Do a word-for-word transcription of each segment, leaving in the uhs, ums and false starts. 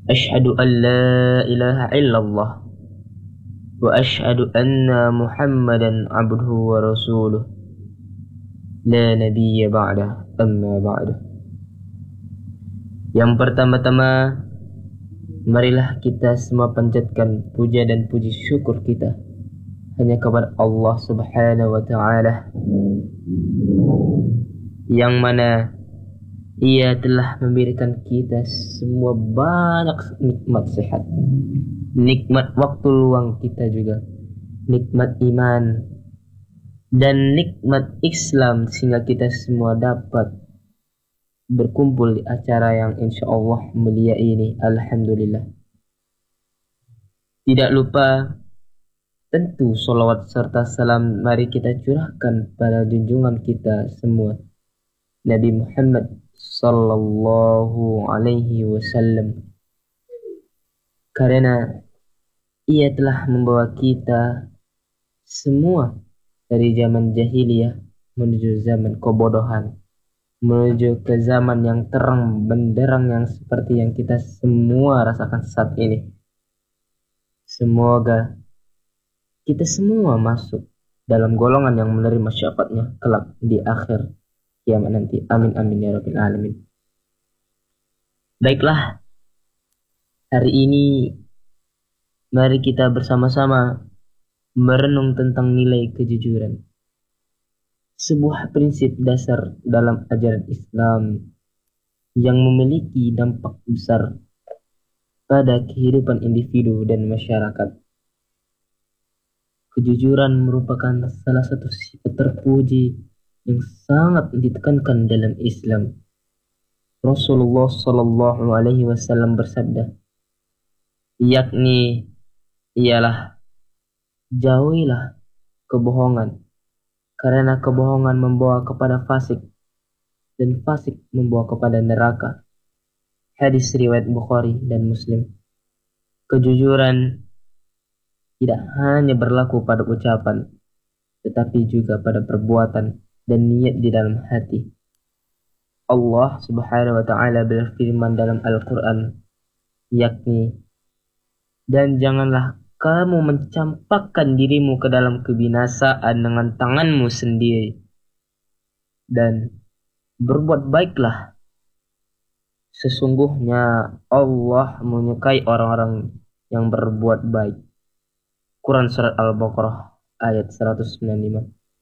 Asyhadu an la ilaha illallah wa asyhadu anna Muhammadan abduhu wa rasuluh la nabiyya ba'dah amma ba'du. Yang pertama-tama, marilah kita semua panjatkan puja dan puji syukur kita hanya kepada Allah Subhanahu wa ta'ala, yang mana Ia telah memberikan kita semua banyak nikmat sehat, nikmat waktu luang kita juga, nikmat iman, dan nikmat Islam, sehingga kita semua dapat berkumpul di acara yang insya Allah mulia ini. Alhamdulillah. Tidak lupa, tentu salawat serta salam mari kita curahkan pada junjungan kita semua, Nabi Muhammad sallallahu alaihi wasallam, karena ia telah membawa kita semua dari zaman jahiliyah menuju zaman kebodohan, menuju ke zaman yang terang benderang yang seperti yang kita semua rasakan saat ini. Semoga kita semua masuk dalam golongan yang menerima syafaatnya kelak di akhir kiamat nanti. Amin amin ya rabbil alamin. Baiklah, hari ini mari kita bersama-sama merenung tentang nilai kejujuran, sebuah prinsip dasar dalam ajaran Islam yang memiliki dampak besar pada kehidupan individu dan masyarakat. Kejujuran merupakan salah satu sifat terpuji yang sangat ditekankan dalam Islam. Rasulullah Sallallahu Alaihi Wasallam bersabda, yakni ialah jauhilah kebohongan, karena kebohongan membawa kepada fasik, dan fasik membawa kepada neraka. Hadis riwayat Bukhari dan Muslim. Kejujuran tidak hanya berlaku pada ucapan, tetapi juga pada perbuatan dan niat di dalam hati. Allah Subhanahu wa ta'ala berfirman dalam Al-Quran, yakni, dan janganlah kamu mencampakkan dirimu ke dalam kebinasaan dengan tanganmu sendiri, dan berbuat baiklah, sesungguhnya Allah menyukai orang-orang yang berbuat baik. Quran Surat Al-Baqarah ayat seratus sembilan puluh lima.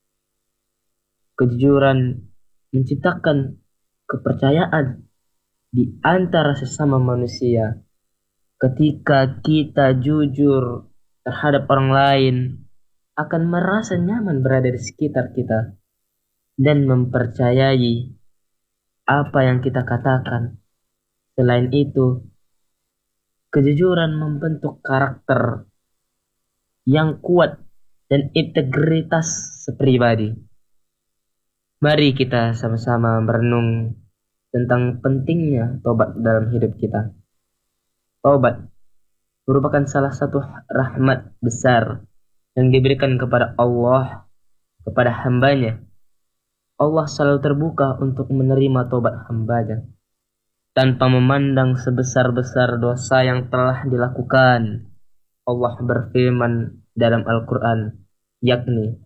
Kejujuran menciptakan kepercayaan di antara sesama manusia. Ketika kita jujur terhadap orang lain, akan merasa nyaman berada di sekitar kita dan mempercayai apa yang kita katakan. Selain itu, kejujuran membentuk karakter yang kuat dan integritas sepribadi. Mari kita sama-sama merenung tentang pentingnya tobat dalam hidup kita. Tobat merupakan salah satu rahmat besar yang diberikan kepada Allah kepada hambanya. Allah selalu terbuka untuk menerima tobat hambanya, tanpa memandang sebesar-besar dosa yang telah dilakukan. Allah berfirman dalam Al-Quran, yakni,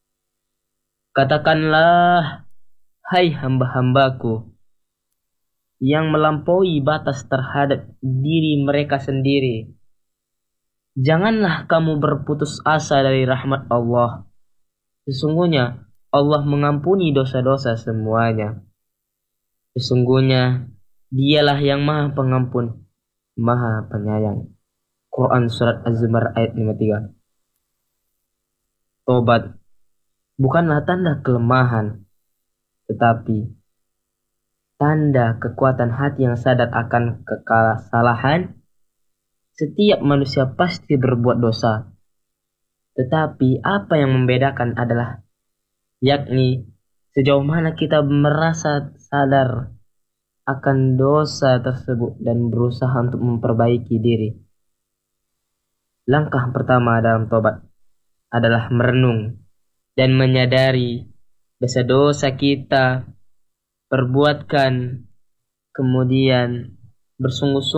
katakanlah, hai hamba-hambaku yang melampaui batas terhadap diri mereka sendiri, janganlah kamu berputus asa dari rahmat Allah. Sesungguhnya Allah mengampuni dosa-dosa semuanya. Sesungguhnya Dialah yang Maha Pengampun, Maha Penyayang. Quran Surat Az-Zumar ayat lima puluh tiga. Tobat bukanlah tanda kelemahan, tetapi tanda kekuatan hati yang sadar akan kesalahan. Setiap manusia pasti berbuat dosa, tetapi apa yang membedakan adalah yakni sejauh mana kita merasa sadar akan dosa tersebut dan berusaha untuk memperbaiki diri. Langkah pertama dalam tobat adalah merenung dan menyadari dosa-dosa kita perbuatkan, kemudian bersungguh-sungguh